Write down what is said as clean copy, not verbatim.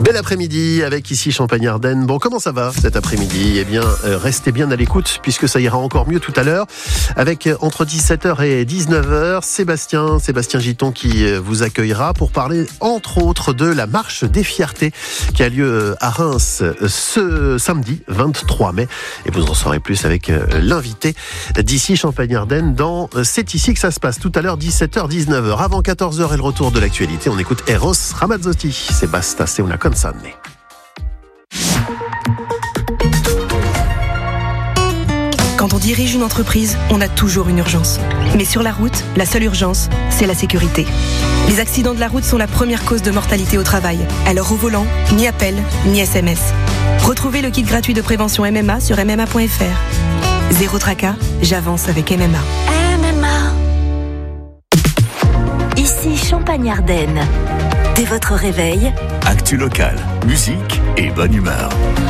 Bel après-midi avec ici Champagne-Ardenne. Bon, comment ça va cet après-midi ? Eh bien, restez bien à l'écoute puisque ça ira encore mieux tout à l'heure avec entre 17h et 19h, Sébastien Giton qui vous accueillera pour parler entre autres de la marche des fiertés qui a lieu à Reims ce samedi 23 mai. Et vous en saurez plus avec l'invité d'ici Champagne-Ardenne dans C'est ici que ça se passe tout à l'heure 17h-19h. Avant 14h et le retour de l'actualité, on écoute Eros Ramazzotti. C'est Basta, c'est una canzone. Quand on dirige une entreprise, on a toujours une urgence. Mais sur la route, la seule urgence, c'est la sécurité. Les accidents de la route sont la première cause de mortalité au travail. Alors au volant, ni appel, ni SMS. Retrouvez le kit gratuit de prévention MMA sur MMA.fr. Zéro tracas, j'avance avec MMA. MMA. Ici Champagne-Ardenne. Dès votre réveil, actu local, musique et bonne humeur.